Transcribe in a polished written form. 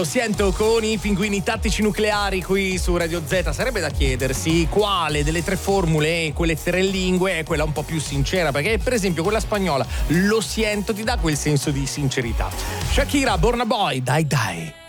Lo sento con i pinguini tattici nucleari qui su Radio Z. Sarebbe da chiedersi quale delle tre formule, quelle tre lingue, è quella un po' più sincera, perché per esempio quella spagnola, lo siento, ti dà quel senso di sincerità. Shakira, Burna Boy, dai dai.